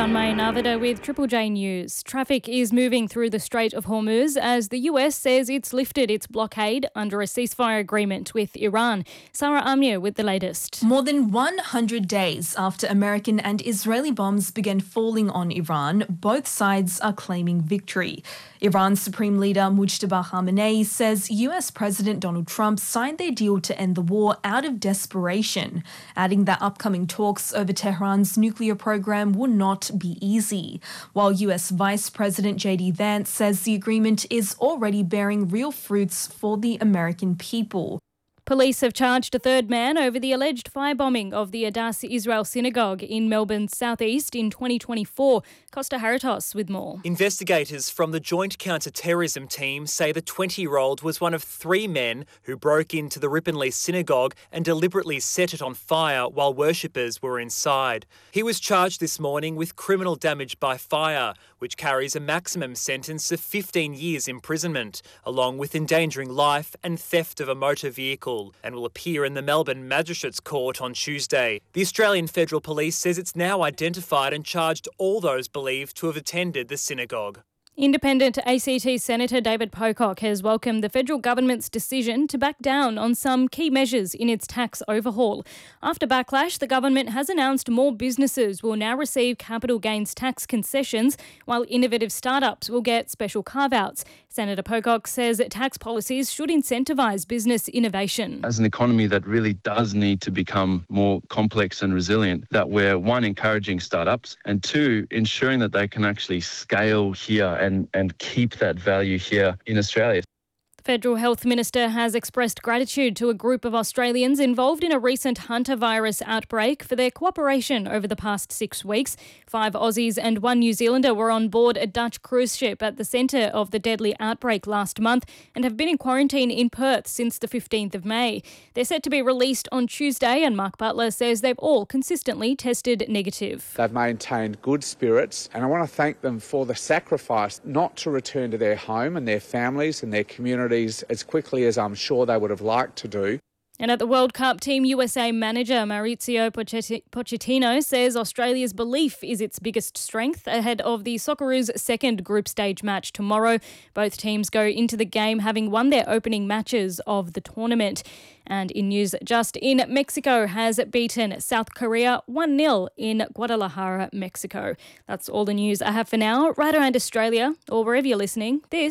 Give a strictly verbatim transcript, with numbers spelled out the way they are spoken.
Tanmay Navida with Triple J News. Traffic is moving through the Strait of Hormuz as the U S says it's lifted its blockade under a ceasefire agreement with Iran. Sarah Amir with the latest. More than one hundred days after American and Israeli bombs began falling on Iran, both sides are claiming victory. Iran's Supreme Leader Mujtaba Khamenei says U S President Donald Trump signed their deal to end the war out of desperation, adding that upcoming talks over Tehran's nuclear program will not be easy. While U S Vice President J D Vance says the agreement is already bearing real fruits for the American people. Police have charged a third man over the alleged firebombing of the Adass Israel Synagogue in Melbourne's southeast in twenty twenty-four. Costa Haritos with more. Investigators from the Joint Counter-Terrorism Team say the twenty-year-old was one of three men who broke into the Ripponlea Synagogue and deliberately set it on fire while worshippers were inside. He was charged this morning with criminal damage by fire, which carries a maximum sentence of fifteen years imprisonment, along with endangering life and theft of a motor vehicle, and will appear in the Melbourne Magistrates Court on Tuesday. The Australian Federal Police says it's now identified and charged all those believed to have attended the synagogue. Independent A C T Senator David Pocock has welcomed the federal government's decision to back down on some key measures in its tax overhaul. After backlash, the government has announced more businesses will now receive capital gains tax concessions, while innovative startups will get special carve-outs. Senator Pocock says that tax policies should incentivise business innovation. As an economy that really does need to become more complex and resilient, that we're, one, encouraging startups, and two, ensuring that they can actually scale here and, and keep that value here in Australia. The Federal Health Minister has expressed gratitude to a group of Australians involved in a recent hantavirus outbreak for their cooperation over the past six weeks. Five Aussies and one New Zealander were on board a Dutch cruise ship at the centre of the deadly outbreak last month and have been in quarantine in Perth since the fifteenth of May. They're set to be released on Tuesday, and Mark Butler says they've all consistently tested negative. They've maintained good spirits, and I want to thank them for the sacrifice not to return to their home and their families and their communities as quickly as I'm sure they would have liked to do. And at the World Cup, Team U S A manager Maurizio Pochettino says Australia's belief is its biggest strength ahead of the Socceroos' second group stage match tomorrow. Both teams go into the game having won their opening matches of the tournament. And in news just in, Mexico has beaten South Korea one nil in Guadalajara, Mexico. That's all the news I have for now. Right around Australia, or wherever you're listening, this